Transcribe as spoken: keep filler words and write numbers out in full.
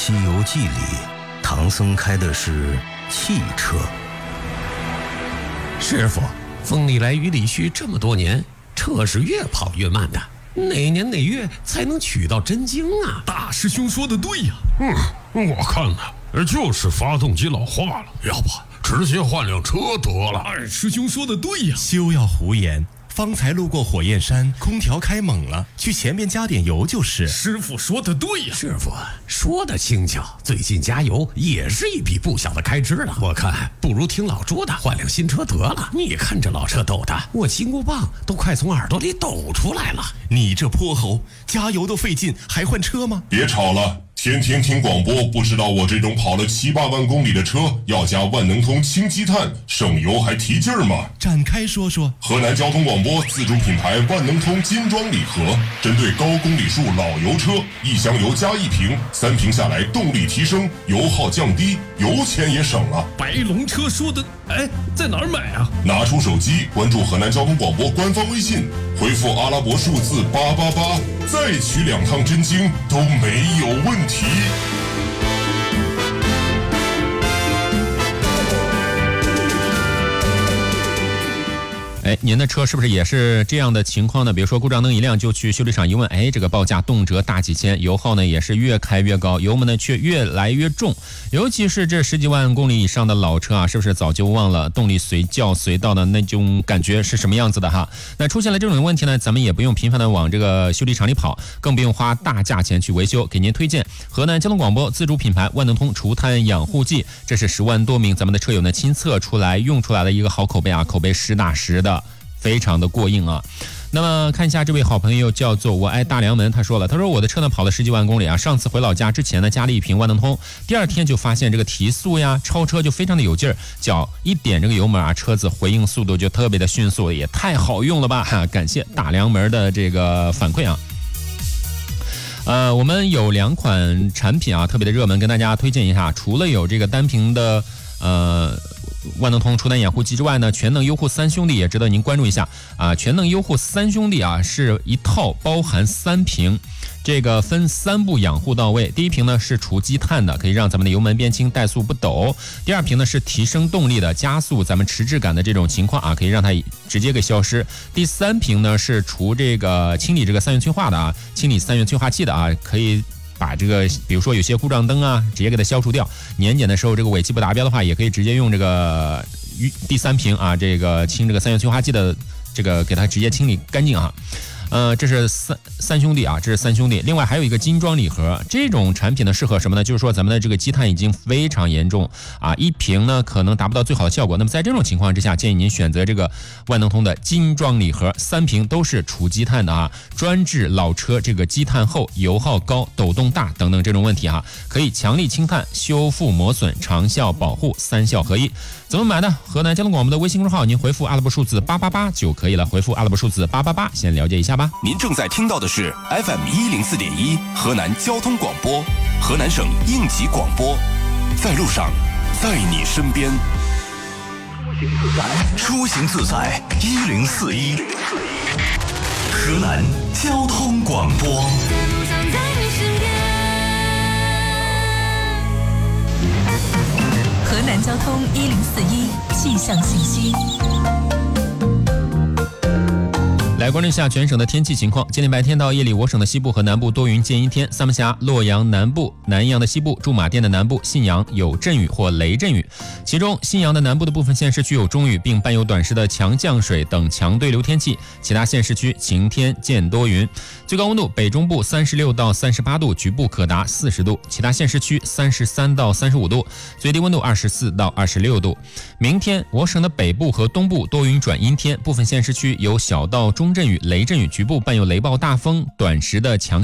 西游记》里，唐僧开的是汽车。 师傅，风里来雨里去这么多年，车是越跑越慢的，哪年哪月才能取到真经啊？ 大师兄说的对呀。 嗯，我看呢，就是发动机老化了，要不直接换辆车得了。 二师兄说的对呀。 休要胡言，方才路过火焰山，空调开猛了，去前面加点油就是。 师傅说的对呀。 师傅说的轻巧，最近加油也是一笔不小的开支了。我看不如听老朱的，换辆新车得了。你看这老车抖的，我金箍棒都快从耳朵里抖出来了。 你这泼猴，加油都费劲，还换车吗？ 别吵了。天天听广播，不知道我这种跑了七八万公里的车要加万能通氢积碳，省油还提劲儿吗？ 展开说说。 河南交通广播自主品牌万能通金装礼盒，针对高公里数老油车，一箱油加一瓶，三瓶下来动力提升，油耗降低，油钱也省了。 白龙车说的，哎，在哪儿买啊？ 拿出手机，关注河南交通广播官方微信，回复阿拉伯数字八八八，再取两趟真经都没有问题。 哎，您的车是不是也是这样的情况呢？比如说故障灯一亮就去修理厂一问，哎，这个报价动辄大几千，油耗呢也是越开越高，油门呢却越来越重。尤其是这十几万公里以上的老车啊，是不是早就忘了动力随叫随到的那种感觉是什么样子的哈？那出现了这种问题呢，咱们也不用频繁的往这个修理厂里跑，更不用花大价钱去维修。给您推荐河南交通广播自主品牌万能通除碳养护剂，这是十万多名咱们的车友呢亲测出来用出来的一个好口碑啊，口碑实打实的。非常的过硬啊。那么看一下这位好朋友叫做我爱大梁门，他说了，他说我的车呢跑了十几万公里啊，上次回老家之前呢加了一瓶万能通，第二天就发现这个提速呀超车就非常的有劲儿，脚一点这个油门啊，车子回应速度就特别的迅速，也太好用了吧哈！感谢大梁门的这个反馈啊。呃，我们有两款产品啊特别的热门，跟大家推荐一下，除了有这个单瓶的呃万能通除碳养护剂之外呢，全能优护三兄弟也值得您关注一下啊！全能优护三兄弟啊是一套包含三瓶，这个分三步养护到位。第一瓶呢是除积碳的，可以让咱们的油门变轻，怠速不抖；第二瓶呢是提升动力的，加速咱们迟滞感的这种情况啊，可以让它直接给消失；第三瓶呢是除这个清理这个三元催化的啊，清理三元催化器的啊，可以把这个比如说有些故障灯啊直接给它消除掉，年检的时候这个尾气不达标的话，也可以直接用这个第三瓶啊这个清这个三元催化剂的这个给它直接清理干净啊。呃，这是三三兄弟啊，这是三兄弟。另外还有一个金装礼盒，这种产品呢适合什么呢？就是说咱们的这个积碳已经非常严重啊，一瓶呢可能达不到最好的效果。那么在这种情况之下，建议您选择这个万能通的金装礼盒，三瓶都是除积碳的啊，专治老车这个积碳厚、油耗高、抖动大等等这种问题哈、啊，可以强力清碳、修复磨损、长效保护，三效合一。怎么买呢？河南交通广播的微信公众号，您回复阿拉伯数字八八八就可以了。回复阿拉伯数字八八八，先了解一下吧。 您正在听到的是 F M 一零四点一河南交通广播，河南省应急广播，在路上，在你身边。 出行自在一零四一，河南交通广播。 河南交通一零四一气象信息。 来关注一下全省的天气情况。今天白天到夜里，我省的西部和南部多云见阴天，三门峡、洛阳南部、南阳的西部、驻马店的南部、信阳有阵雨或雷阵雨。其中信阳的南部的部分县市区有中雨，并伴有短时的强降水等强对流天气，其他县市区晴天见多云。最高温度北中部三十六到三十八度，局部可达四十度，其他县市区三十三到三十五度，最低温度二十四到二十六度。明天我省的北部和东部多云转阴天，部分县市区有小到中阵雨、雷阵雨，局部伴有雷暴大风，短时的强